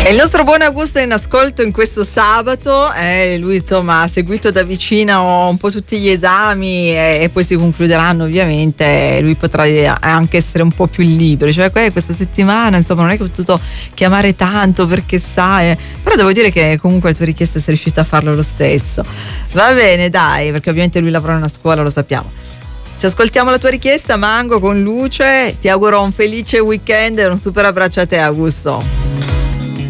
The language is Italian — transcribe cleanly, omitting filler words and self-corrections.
E il nostro buon Augusto è in ascolto in questo sabato, lui insomma ha seguito da vicino un po' tutti gli esami e poi si concluderanno ovviamente, lui potrà anche essere un po' più libero, cioè questa settimana insomma non è che ho potuto chiamare tanto perché sai, però devo dire che comunque la tua richiesta sei riuscita a farlo lo stesso, va bene dai, perché ovviamente lui lavora in una scuola, lo sappiamo. Ci ascoltiamo la tua richiesta, Mango con Luce, ti auguro un felice weekend e un super abbraccio a te Augusto.